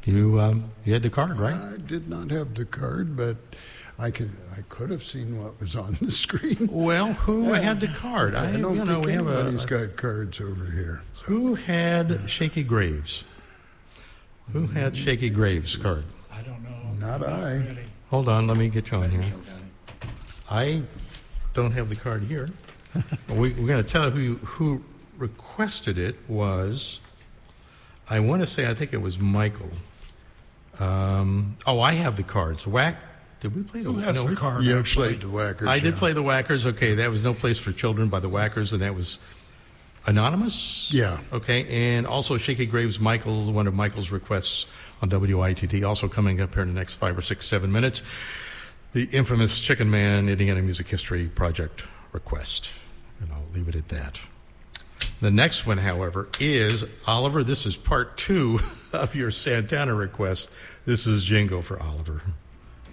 You had the card, right? I did not have the card, but I could have seen what was on the screen. Well, who had the card? I don't think anybody's got cards over here. So. Who had Shaky Graves? Who had Shaky Graves' card? I don't know. Not I. Really. Hold on, let me get you on here. I don't have the card here. We're going to tell you who requested it was, I want to say, I think it was Michael. I have the cards. Did we play the Who has the card? You played the Whackers. I did play the Whackers. Okay, that was No Place for Children by the Whackers, and that was Anonymous? Yeah. Okay, and also Shaky Graves, Michael, one of Michael's requests on WITT, also coming up here in the next 5 or 6, 7 minutes. The infamous Chicken Man Indiana Music History Project request. And I'll leave it at that. The next one, however, is Oliver. This is part 2 of your Santana request. This is Jingo for Oliver.